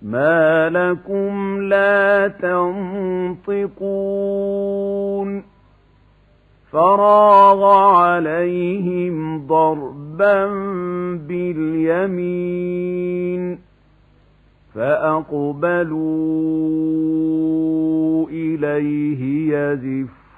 ما لكم لا تنطقون فراغ عليهم ضربا باليمين فأقبلوا إليه يزفون